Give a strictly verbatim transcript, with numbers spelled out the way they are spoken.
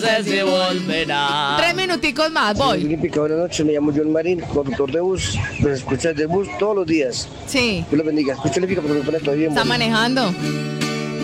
sé si volverá. Tres minuticos más, voy. Olímpica, buenas noches, me llamo John Marín, conductor de bus, los escuchas de bus todos los días. Sí, Dios los bendiga. Escucha Olímpica porque me pone todavía en está morir. manejando.